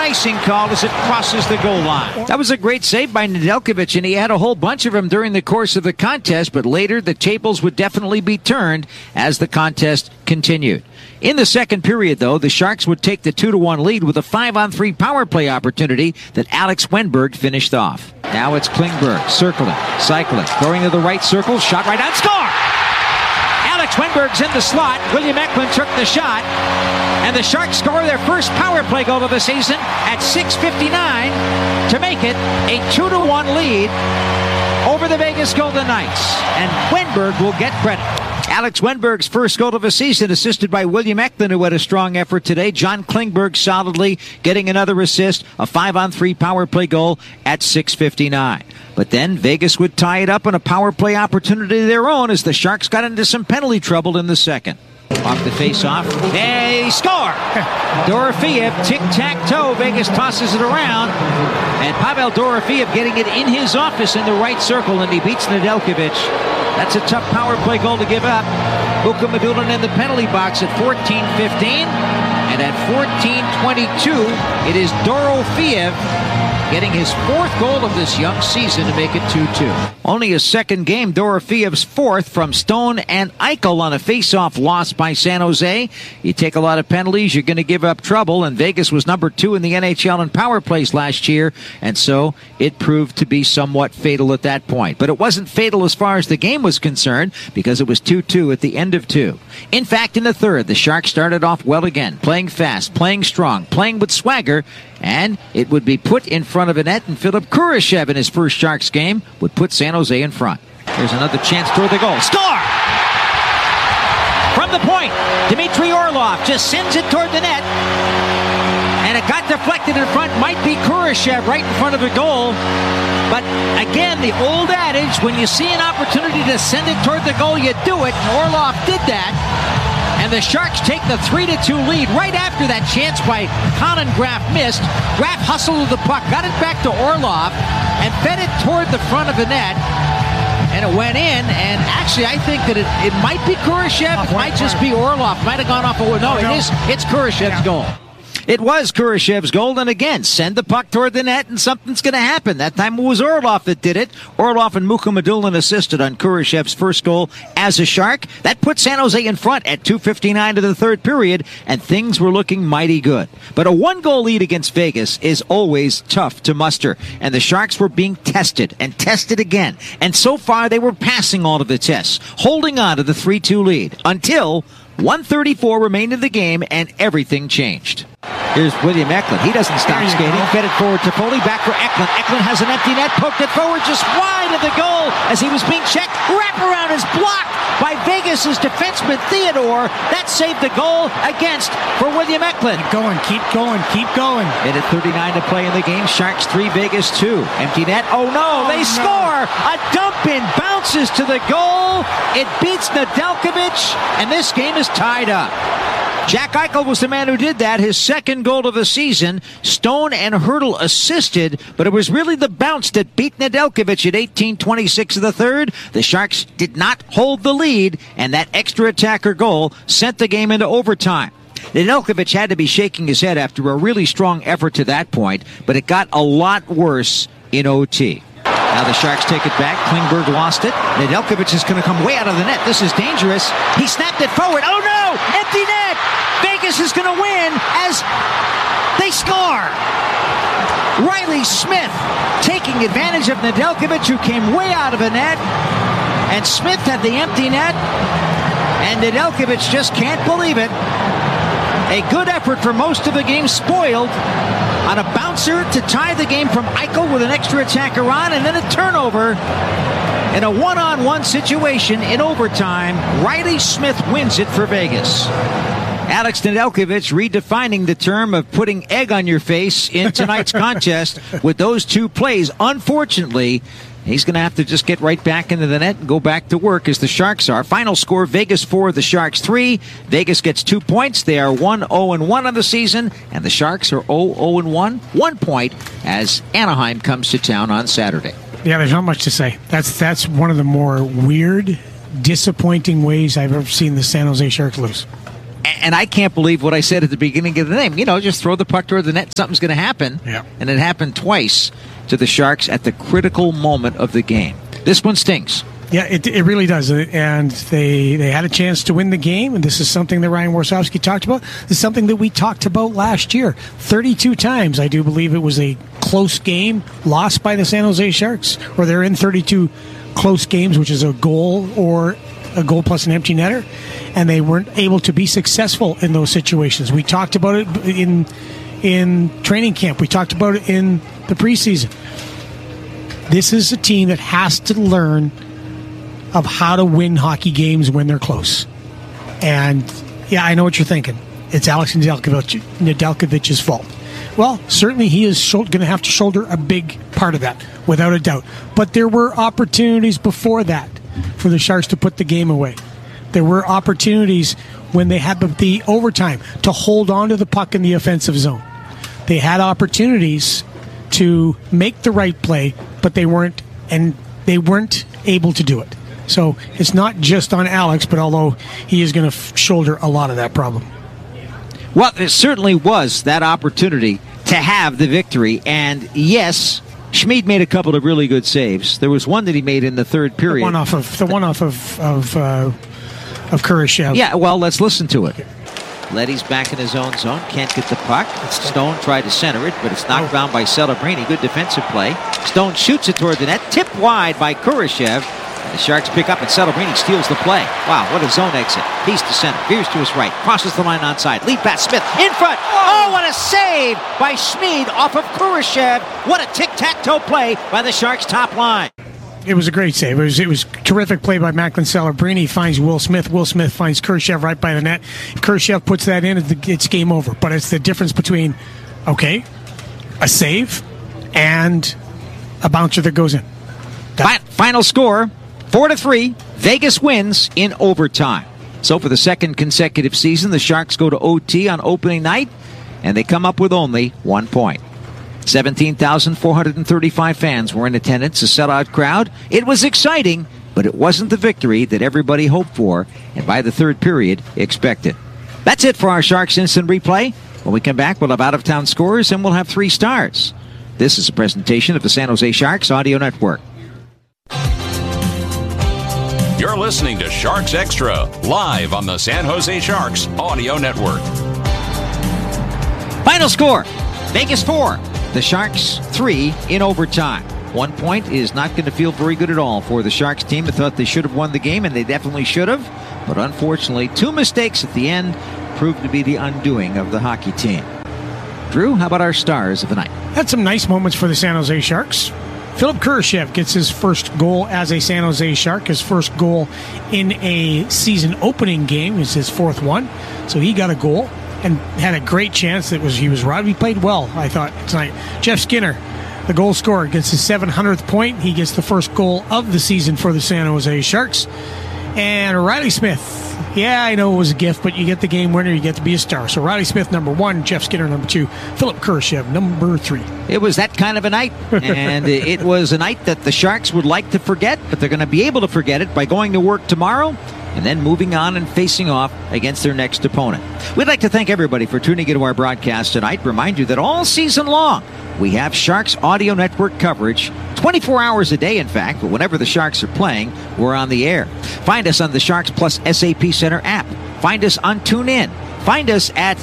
icing called as it crosses the goal line. That was a great save by Nedeljkovic, and he had a whole bunch of them during the course of the contest, but later the tables would definitely be turned as the contest continued. In the second period, though, the Sharks would take the 2-1 lead with a 5-on-3 power play opportunity that Alex Wennberg finished off. Now it's Klingberg, circling, cycling, going to the right circle, shot right on, score! Alex Wennberg's in the slot. William Eklund took the shot, and the Sharks score their first power play goal of the season at 6:59 to make it a 2-1 lead over the Vegas Golden Knights, and Wennberg will get credit. Alex Wennberg's first goal of the season, assisted by William Eklund, who had a strong effort today. John Klingberg solidly getting another assist, a 5-on-3 power play goal at 6:59. But then Vegas would tie it up on a power play opportunity of their own as the Sharks got into some penalty trouble in the second. Off the face-off, they score! Dorofeev, tic-tac-toe, Vegas tosses it around, and Pavel Dorofeev getting it in his office in the right circle, and he beats Nedeljkovic. That's a tough power play goal to give up. Mukhamadullin in the penalty box at 14:15, and at 14:22, it is Dorofeev getting his fourth goal of this young season to make it 2-2. Only his second game, Dorofeev's fourth from Stone and Eichel on a face-off loss by San Jose. You take a lot of penalties, you're going to give up trouble, and Vegas was number 2 in the NHL in power plays last year, and so it proved to be somewhat fatal at that point. But it wasn't fatal as far as the game was concerned, because it was 2-2 at the end of 2. In fact, in the third, the Sharks started off well again, playing fast, playing strong, playing with swagger, and it would be put in front of a net, and Philip Kurashev in his first Sharks game would put San Jose in front. There's another chance toward the goal. Score! From the point, Dmitry Orlov just sends it toward the net, and it got deflected in front. Might be Kurashev right in front of the goal. But again, the old adage, when you see an opportunity to send it toward the goal, you do it. And Orlov did that. And the Sharks take the 3-2 lead right after that chance by Conan Graff missed. Graff hustled with the puck, got it back to Orlov, and fed it toward the front of the net. And it went in, and actually I think that it might be Kurashev. It might just be Orlov. Might have gone off a... No, it's Kurashev's goal. It was Kurashev's goal, and again, send the puck toward the net, and something's going to happen. That time it was Orlov that did it. Orlov and Mukhamadullin assisted on Kurashev's first goal as a Shark. That put San Jose in front at 2:59 to the third period, and things were looking mighty good. But a one-goal lead against Vegas is always tough to muster, and the Sharks were being tested and tested again. And so far, they were passing all of the tests, holding on to the 3-2 lead, until 1:34 remained in the game, and everything changed. Here's William Eklund. He doesn't stop skating. Fed it forward to Foley. Back for Eklund. Eklund has an empty net. Poked it forward just wide of the goal as he was being checked. Wraparound is blocked by Vegas' defenseman Theodore. That saved the goal against for William Eklund. Keep going, keep going, keep going. Minute 39 to play in the game. Sharks 3, Vegas 2. Empty net. Oh no, they score! A dump in bounces to the goal. It beats Nedeljkovic, and this game is tied up. Jack Eichel was the man who did that, his second goal of the season. Stone and Hertl assisted, but it was really the bounce that beat Nedeljkovic at 18:26 of the third. The Sharks did not hold the lead, and that extra attacker goal sent the game into overtime. Nedeljkovic had to be shaking his head after a really strong effort to that point, but it got a lot worse in OT. Now the Sharks take it back. Klingberg lost it. Nedeljkovic is going to come way out of the net. This is dangerous. He snapped it forward. Oh no! Empty net! Vegas is going to win as they score. Riley Smith taking advantage of Nedeljkovic, who came way out of the net. And Smith had the empty net. And Nedeljkovic just can't believe it. A good effort for most of the game spoiled on a bouncer to tie the game from Eichel with an extra attacker on, and then a turnover in a one-on-one situation in overtime. Riley Smith wins it for Vegas. Alex Nedeljkovic redefining the term of putting egg on your face in tonight's contest with those two plays. Unfortunately, he's going to have to just get right back into the net and go back to work as the Sharks are. Final score, Vegas 4, the Sharks 3. Vegas gets 2 points. They are 1-0-1 on the season, and the Sharks are 0-0-1, 1 point, as Anaheim comes to town on Saturday. Yeah, there's not much to say. That's one of the more weird, disappointing ways I've ever seen the San Jose Sharks lose. And I can't believe what I said at the beginning of the game. Just throw the puck toward the net, something's going to happen. Yeah. And it happened twice to the Sharks at the critical moment of the game. This one stings. Yeah, it really does. And they had a chance to win the game, and this is something that Ryan Warsofsky talked about. This is something that we talked about last year. 32 times, I do believe it was a close game lost by the San Jose Sharks, or they're in 32 close games, which is a goal or a goal plus an empty netter, and they weren't able to be successful in those situations. We talked about it in training camp. We talked about it in the preseason. This is a team that has to learn of how to win hockey games when they're close. And, yeah, I know what you're thinking. It's Alex Nedeljkovic's fault. Well, certainly he is going to have to shoulder a big part of that, without a doubt. But there were opportunities before that for the Sharks to put the game away. There were opportunities when they had the overtime to hold on to the puck in the offensive zone. They had opportunities to make the right play, but they weren't able to do it. So it's not just on Alex, but although he is going to shoulder a lot of that problem. Well, there certainly was that opportunity to have the victory. And yes, Schmid made a couple of really good saves. There was one that he made in the third period. The one off of Kurashev. Yeah, well, let's listen to it. Leddy's back in his own zone. Can't get the puck. Stone tried to center it, but it's knocked down by Celebrini. Good defensive play. Stone shoots it toward the net. Tipped wide by Kurashev. And the Sharks pick up, and Celebrini steals the play. Wow, what a zone exit. He's to center. Veers to his right. Crosses the line onside. Lead pass. Smith in front. Oh, what a save by Schmid off of Kurashev. What a tic-tac-toe play by the Sharks' top line. It was a great save. It was terrific play by Macklin Celebrini. Finds Will Smith. Will Smith finds Kurashev right by the net. If Kurashev puts that in, it's game over. But it's the difference between, a save and a bouncer that goes in. Final score, 4-3. Vegas wins in overtime. So for the second consecutive season, the Sharks go to OT on opening night, and they come up with only 1 point. 17,435 fans were in attendance, a sellout crowd. It was exciting, but it wasn't the victory that everybody hoped for, and by the third period, expected. That's it for our Sharks Instant Replay. When we come back, we'll have out-of-town scores, and we'll have 3 stars. This is a presentation of the San Jose Sharks Audio Network. You're listening to Sharks Extra, live on the San Jose Sharks Audio Network. Final score, Vegas 4. The Sharks 3 in overtime. 1 point is not going to feel very good at all for the Sharks team. They thought they should have won the game, and they definitely should have. But unfortunately, 2 mistakes at the end proved to be the undoing of the hockey team. Drew, how about our stars of the night? Had some nice moments for the San Jose Sharks. Philip Kurashev gets his first goal as a San Jose Shark, his first goal in a season opening game. It's his 4th one. So he got a goal and had a great chance. He was right. He played well, I thought, tonight. Jeff Skinner, the goal scorer, gets his 700th point. He gets the first goal of the season for the San Jose Sharks. And Riley Smith, yeah, I know it was a gift, but you get the game winner, you get to be a star. So Riley Smith, number 1, Jeff Skinner, number 2, Philip Kurashev, number 3. It was that kind of a night, and it was a night that the Sharks would like to forget, but they're going to be able to forget it by going to work tomorrow and then moving on and facing off against their next opponent. We'd like to thank everybody for tuning into our broadcast tonight. Remind you that all season long, we have Sharks Audio Network coverage 24 hours a day, in fact, but whenever the Sharks are playing, we're on the air. Find us on the Sharks Plus SAP Center app. Find us on TuneIn. Find us at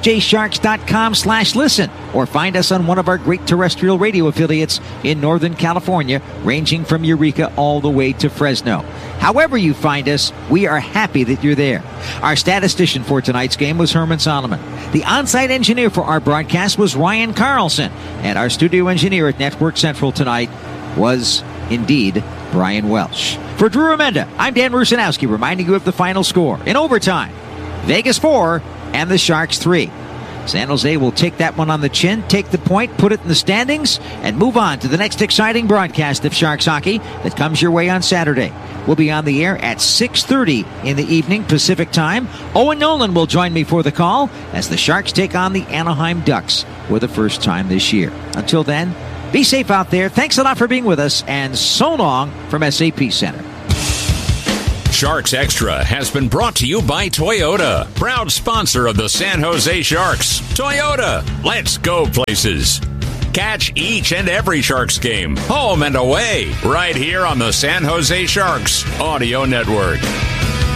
sjsharks.com/listen, or find us on one of our great terrestrial radio affiliates in Northern California, ranging from Eureka all the way to Fresno. However you find us, we are happy that you're there. Our statistician for tonight's game was Herman Solomon. The on-site engineer for our broadcast was Ryan Carlson. And our studio engineer at Network Central tonight was, indeed, Brian Welsh. For Drew Remenda, I'm Dan Rusanowski, reminding you of the final score. In overtime, Vegas 4 and the Sharks 3. San Jose will take that one on the chin, take the point, put it in the standings, and move on to the next exciting broadcast of Sharks hockey that comes your way on Saturday. We'll be on the air at 6:30 in the evening Pacific time. Owen Nolan will join me for the call as the Sharks take on the Anaheim Ducks for the first time this year. Until then, be safe out there. Thanks a lot for being with us, and so long from SAP Center. Sharks Extra has been brought to you by Toyota, proud sponsor of the San Jose Sharks. Toyota, let's go places. Catch each and every Sharks game, home and away, right here on the San Jose Sharks Audio Network.